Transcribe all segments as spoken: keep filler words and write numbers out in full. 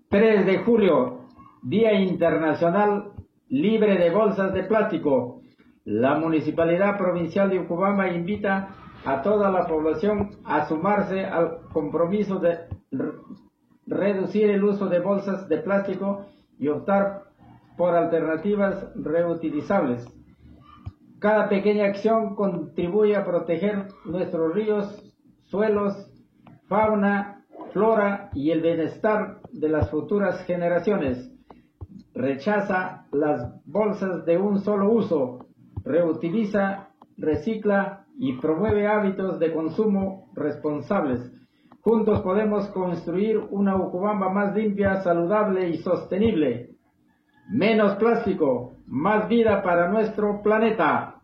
tres de julio, Día Internacional Libre de Bolsas de Plástico. La Municipalidad Provincial de Ucubamba invita a toda la población a sumarse al compromiso de re reducir el uso de bolsas de plástico y optar por alternativas reutilizables. Cada pequeña acción contribuye a proteger nuestros ríos, suelos, fauna, flora y el bienestar de las futuras generaciones. Rechaza las bolsas de un solo uso, reutiliza, recicla y promueve hábitos de consumo responsables. Juntos podemos construir una Ucubamba más limpia, saludable y sostenible. Menos plástico, más vida para nuestro planeta.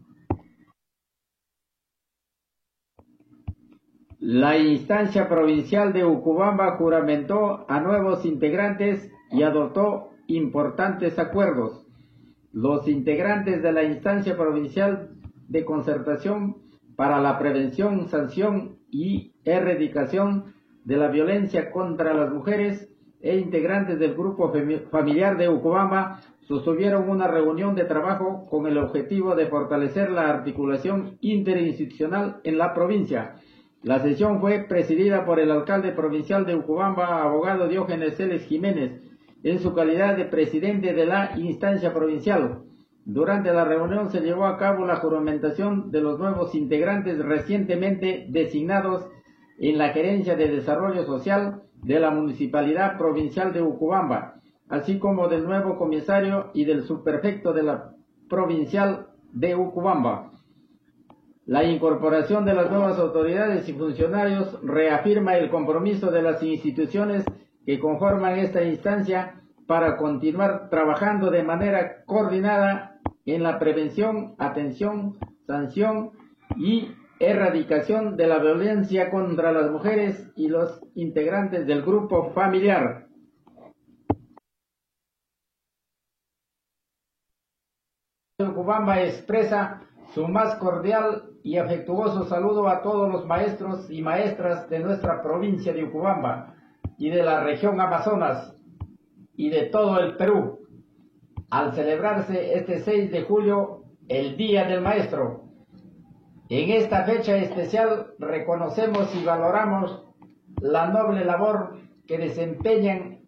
La instancia provincial de Ucubamba juramentó a nuevos integrantes y adoptó importantes acuerdos. Los integrantes de la instancia provincial de concertación para la prevención, sanción y erradicación de la violencia contra las mujeres e integrantes del grupo familiar de Ucubamba sostuvieron una reunión de trabajo con el objetivo de fortalecer la articulación interinstitucional en la provincia. La sesión fue presidida por el alcalde provincial de Ucubamba, abogado Diógenes Celes Jiménez, en su calidad de presidente de la instancia provincial. Durante la reunión se llevó a cabo la juramentación de los nuevos integrantes recientemente designados en la Gerencia de Desarrollo Social de la Municipalidad Provincial de Ucubamba, así como del nuevo comisario y del subprefecto de la Provincial de Ucubamba. La incorporación de las nuevas autoridades y funcionarios reafirma el compromiso de las instituciones que conforman esta instancia para continuar trabajando de manera coordinada en la prevención, atención, sanción y erradicación de la violencia contra las mujeres y los integrantes del grupo familiar. Ucubamba expresa su más cordial y afectuoso saludo a todos los maestros y maestras de nuestra provincia de Ucubamba y de la región Amazonas y de todo el Perú, al celebrarse este seis de julio el Día del Maestro. En esta fecha especial reconocemos y valoramos la noble labor que desempeñan